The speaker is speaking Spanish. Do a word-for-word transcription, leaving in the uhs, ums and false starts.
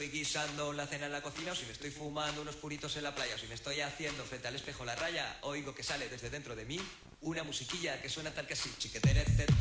estoy guisando la cena en la cocina, o si me estoy fumando unos puritos en la playa, o si me estoy haciendo frente al espejo la raya, oigo que sale desde dentro de mí una musiquilla que suena tal que así. Chiquetere, te, te,